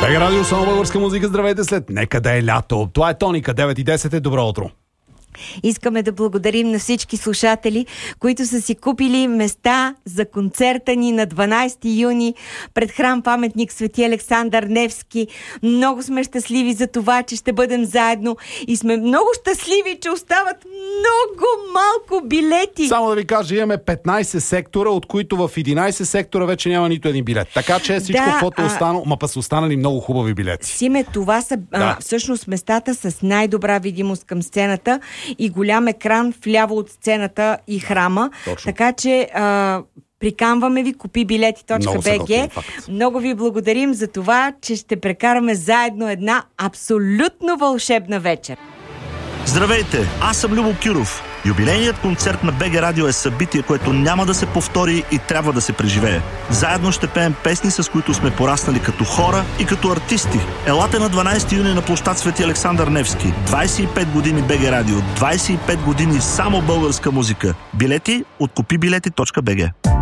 БГ Радио, само българска музика. Здравейте след Нека да е лято. Това е Тоника, 9:10. Добро утро. Искаме да благодарим на всички слушатели, които са си купили места за концерта ни на 12 юни пред храм паметник Свети Александър Невски. Много сме щастливи за това, че ще бъдем заедно и сме много щастливи, че остават много малко билети. Само да ви кажа, имаме 15 сектора, от които в 11 сектора вече няма нито един билет. Така че всичко, каквото е останало, па са останали много хубави билети. Симе, това са всъщност местата с най-добра видимост към сцената и голям екран вляво от сцената и храма. Точно. Така че приканваме ви, купи билети.bg. Много ви благодарим за това, че ще прекараме заедно една абсолютно вълшебна вечер. Здравейте, аз съм Любо Кюров. Юбилейният концерт на БГ Радио е събитие, което няма да се повтори и трябва да се преживее. Заедно ще пеем песни, с които сме пораснали като хора и като артисти. Елате на 12 юни на площад Свети Александър Невски. 25 години БГ Радио, 25 години само българска музика. Билети от купибилети.bg.